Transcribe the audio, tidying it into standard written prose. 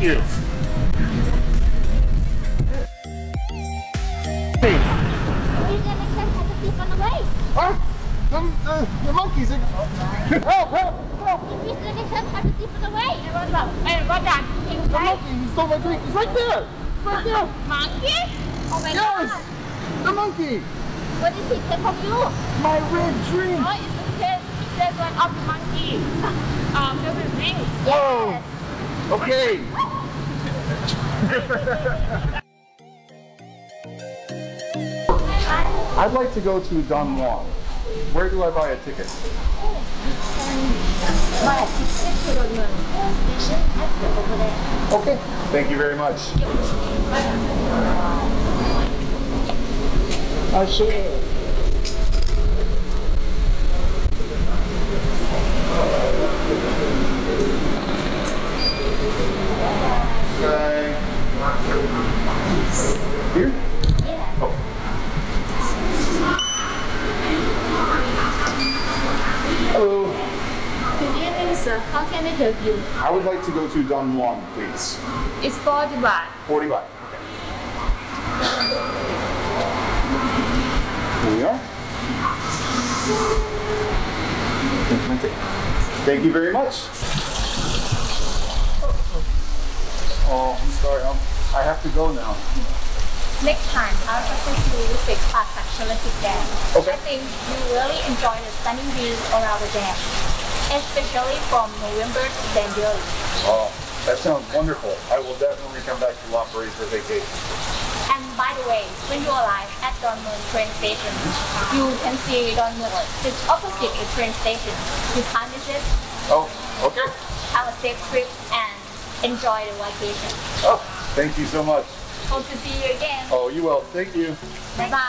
you. Hey. We're gonna catch the thief on the way. Huh? The monkeys are... Help! Help! Help! We're gonna catch the thief on the way. And what that? The monkey! He stole my drink! He's right there! Right there! Monkey? Oh my Yes! god. The monkey! What did he take from you? My red drink! Oh, it's the one of the monkey. Favorite drinks. Whoa! Yes. Okay! I'd like to go to Don Juan. Where do I buy a ticket? Buy a ticket to the station over there. Okay. Thank you very much. I should. Here? Yeah. Oh. Hello. Good evening, sir. How can I help you? I would like to go to Don Juan, please. It's 40 baht. 40 baht. Okay. Here we are. Thank you very much. Oh, I'm sorry. I have to go now. Next time, I'll take you to visit Patachalatic Dam. Okay. I think you really enjoy the stunning views around the dam, especially from November to January. Oh, that sounds wonderful. I will definitely come back to La Parade for vacation. And by the way, when you arrive at Don Mueang train station, you can see Don Mueang. It's opposite the train station. You can't miss it. Oh, okay. Have a safe trip and enjoy the vacation. Oh, thank you so much. Hope to see you again. Oh, you will. Thank you. Bye bye.